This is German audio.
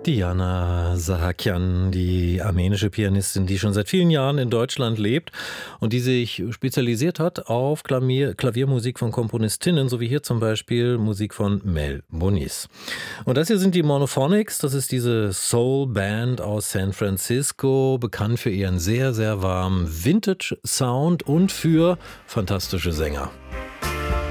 Diana Sahakian, die armenische Pianistin, die schon seit vielen Jahren in Deutschland lebt und die sich spezialisiert hat auf Klaviermusik von Komponistinnen, so wie hier zum Beispiel Musik von Mel Bonis. Und das hier sind die Monophonics, das ist diese Soul-Band aus San Francisco, bekannt für ihren sehr, sehr warmen Vintage-Sound und für fantastische Sänger.